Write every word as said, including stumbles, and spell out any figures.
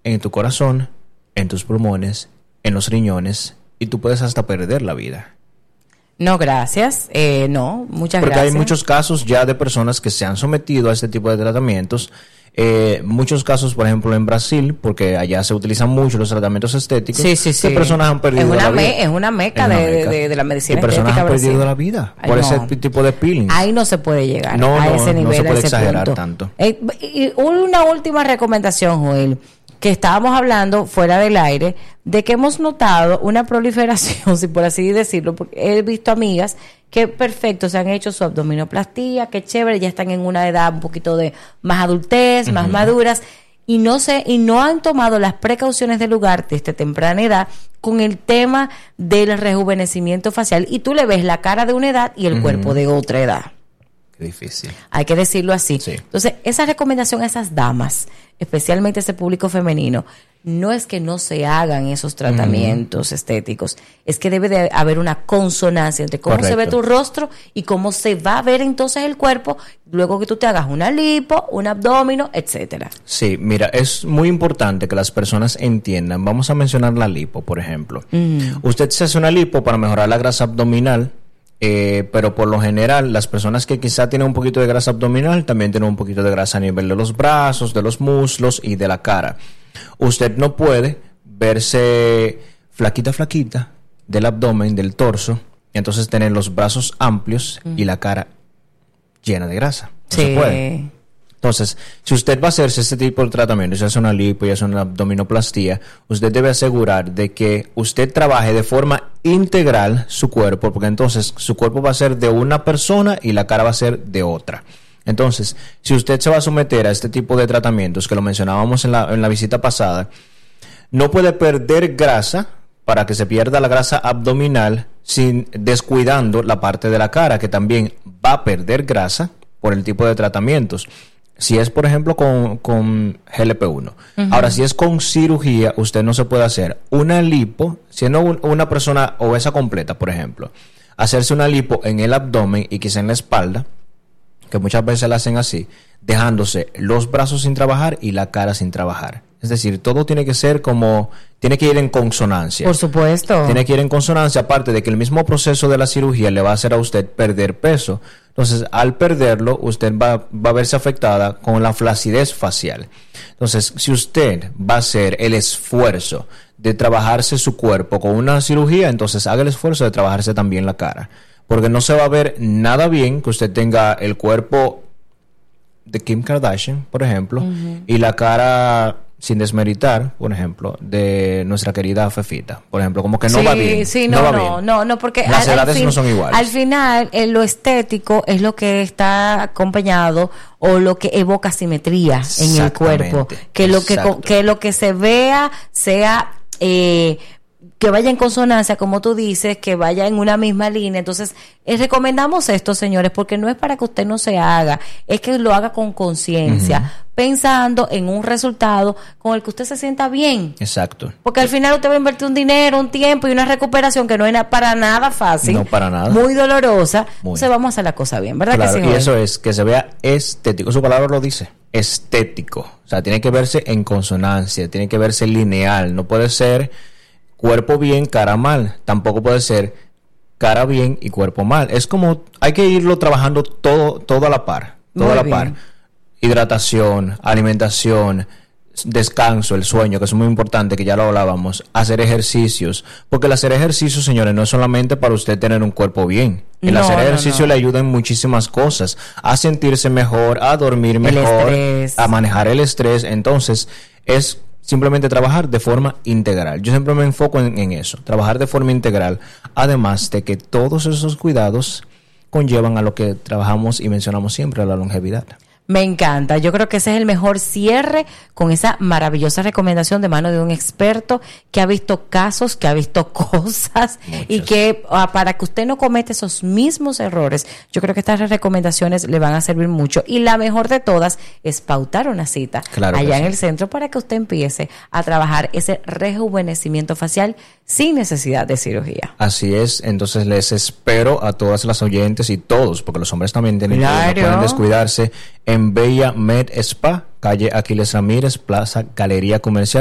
en tu corazón, en tus pulmones, en los riñones, y tú puedes hasta perder la vida. No, gracias. Eh, no, muchas Porque gracias. hay muchos casos ya de personas que se han sometido a este tipo de tratamientos. Eh, muchos casos, por ejemplo, en Brasil, porque allá se utilizan mucho los tratamientos estéticos. Sí, sí, sí. Que personas han perdido es una la vida. Me, es una meca, es una de, meca. De, de, de la medicina y personas estética han perdido Brasil. la vida Ay, por no. ese tipo de peelings. Ahí no se puede llegar no, a no, ese nivel, no se puede a ese exagerar punto. tanto. Eh, y una última recomendación, Joel, que estábamos hablando fuera del aire, de que hemos notado una proliferación, si por así decirlo, porque he visto amigas que perfecto se han hecho su abdominoplastía, que chévere, ya están en una edad un poquito de más adultez, uh-huh. más maduras, y no sé, y no han tomado las precauciones del lugar desde temprana edad con el tema del rejuvenecimiento facial, y tú le ves la cara de una edad y el uh-huh. cuerpo de otra edad. Qué difícil. Hay que decirlo así. Sí. Entonces, esa recomendación a esas damas, especialmente ese público femenino, no es que no se hagan esos tratamientos uh-huh. estéticos, es que debe de haber una consonancia entre cómo Correcto. Se ve tu rostro y cómo se va a ver entonces el cuerpo luego que tú te hagas una lipo, un abdomino, etcétera. Sí, mira, es muy importante que las personas entiendan. Vamos a mencionar la lipo, por ejemplo. Uh-huh. Usted se hace una lipo para mejorar la grasa abdominal. Eh, pero por lo general las personas que quizá tienen un poquito de grasa abdominal también tienen un poquito de grasa a nivel de los brazos, de los muslos y de la cara. Usted no puede verse flaquita flaquita del abdomen, del torso, y entonces tener los brazos amplios mm. y la cara llena de grasa. No sí. se puede. Entonces, si usted va a hacerse este tipo de tratamiento, si hace una lipo y hace una abdominoplastía, usted debe asegurar de que usted trabaje de forma integral su cuerpo, porque entonces su cuerpo va a ser de una persona y la cara va a ser de otra. Entonces, si usted se va a someter a este tipo de tratamientos, que lo mencionábamos en la, en la visita pasada, no puede perder grasa para que se pierda la grasa abdominal sin descuidando la parte de la cara, que también va a perder grasa por el tipo de tratamientos. Si es, por ejemplo, con, con G L P uno. Uh-huh. Ahora, si es con cirugía, usted no se puede hacer una lipo, siendo un, una persona obesa completa, por ejemplo, hacerse una lipo en el abdomen y quizá en la espalda, que muchas veces la hacen así, dejándose los brazos sin trabajar y la cara sin trabajar. Es decir, todo tiene que ser como, tiene que ir en consonancia. Por supuesto. Tiene que ir en consonancia, aparte de que el mismo proceso de la cirugía le va a hacer a usted perder peso. Entonces, al perderlo, usted va, va a verse afectada con la flacidez facial. Entonces, si usted va a hacer el esfuerzo de trabajarse su cuerpo con una cirugía, entonces haga el esfuerzo de trabajarse también la cara. Porque no se va a ver nada bien que usted tenga el cuerpo de Kim Kardashian, por ejemplo, uh-huh. y la cara, sin desmeritar, por ejemplo, de nuestra querida Fefita, por ejemplo, como que no sí, va bien. Sí, no, no va no, bien. no, no, porque las al, edades al fin, no son iguales. Al final, eh, lo estético es lo que está acompañado o lo que evoca simetría en el cuerpo, que lo que que lo que se vea sea eh, que vaya en consonancia, como tú dices, que vaya en una misma línea. Entonces, eh, recomendamos esto, señores, porque no es para que usted no se haga, es que lo haga con conciencia, uh-huh. pensando en un resultado con el que usted se sienta bien. Exacto. Porque al final usted va a invertir un dinero, un tiempo y una recuperación que no es para nada fácil. No, para nada. Muy dolorosa. Muy. Entonces, vamos a hacer la cosa bien, ¿verdad Claro, que sí? Y Joel? eso es, que se vea estético. Su palabra lo dice, estético. O sea, tiene que verse en consonancia, tiene que verse lineal. No puede ser cuerpo bien, cara mal. Tampoco puede ser cara bien y cuerpo mal. Es como, hay que irlo trabajando todo, todo a la par. Todo Muy a la bien. par. Hidratación, alimentación, descanso, el sueño, que es muy importante, que ya lo hablábamos. Hacer ejercicios. Porque el hacer ejercicio, señores, no es solamente para usted tener un cuerpo bien. El no, hacer no, ejercicio no. le ayuda en muchísimas cosas. A sentirse mejor, a dormir mejor, a manejar el estrés. Entonces, es simplemente trabajar de forma integral. Yo siempre me enfoco en, en eso, trabajar de forma integral, además de que todos esos cuidados conllevan a lo que trabajamos y mencionamos siempre, a la longevidad. Me encanta. Yo creo que ese es el mejor cierre con esa maravillosa recomendación de mano de un experto que ha visto casos, que ha visto cosas Muchas. y que ah, para que usted no cometa esos mismos errores, yo creo que estas recomendaciones le van a servir mucho. Y la mejor de todas es pautar una cita claro allá sí. en el centro para que usted empiece a trabajar ese rejuvenecimiento facial sin necesidad de cirugía. Así es. Entonces les espero a todas las oyentes y todos, porque los hombres también tienen claro. que no pueden descuidarse, en Bella Med Spa, calle Aquiles Ramírez, Plaza Galería Comercial.